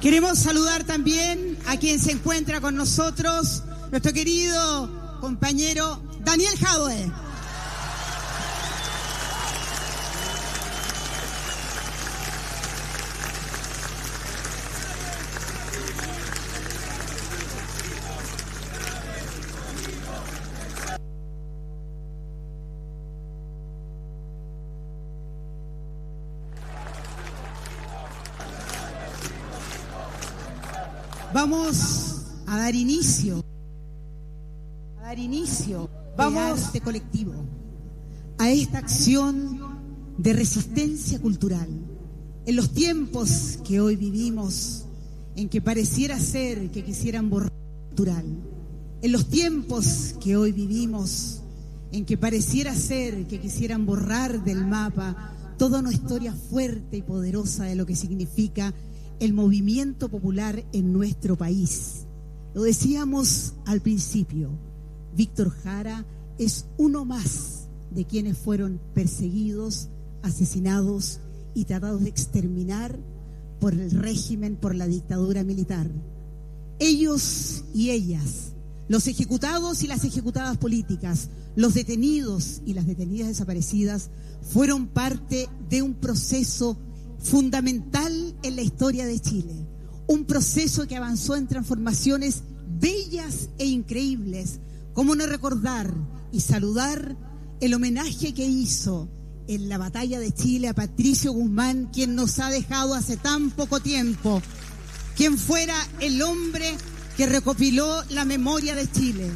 Queremos saludar también a quien se encuentra con nosotros, nuestro querido compañero Daniel Jadwe. Vamos a dar inicio vamos a este colectivo, a esta acción de resistencia cultural. En los tiempos que hoy vivimos, en que pareciera ser que quisieran borrar lo cultural, en los tiempos que hoy vivimos, en que pareciera ser que quisieran borrar del mapa toda una historia fuerte y poderosa de lo que significa el movimiento popular en nuestro país. Lo decíamos al principio, Víctor Jara es uno más de quienes fueron perseguidos, asesinados y tratados de exterminar por el régimen, por la dictadura militar. Ellos y ellas, los ejecutados y las ejecutadas políticas, los detenidos y las detenidas desaparecidas, fueron parte de un proceso fundamental en la historia de Chile, un proceso que avanzó en transformaciones bellas e increíbles. ¿Cómo no recordar y saludar el homenaje que hizo en la batalla de Chile a Patricio Guzmán, quien nos ha dejado hace tan poco tiempo, quien fuera el hombre que recopiló la memoria de Chile?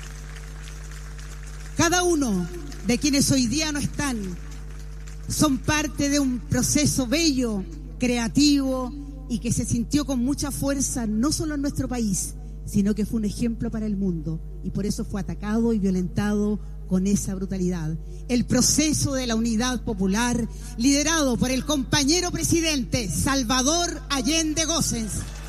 Cada uno de quienes hoy día no están son parte de un proceso bello, creativo y que se sintió con mucha fuerza no solo en nuestro país, sino que fue un ejemplo para el mundo y por eso fue atacado y violentado con esa brutalidad. El proceso de la unidad popular liderado por el compañero presidente Salvador Allende Gossens.